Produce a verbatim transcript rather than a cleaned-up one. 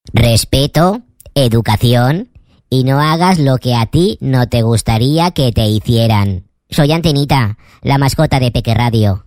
respeto, educación y no hagas lo que a ti no te gustaría que te hicieran. Soy Antenita, la mascota de Peque Radio.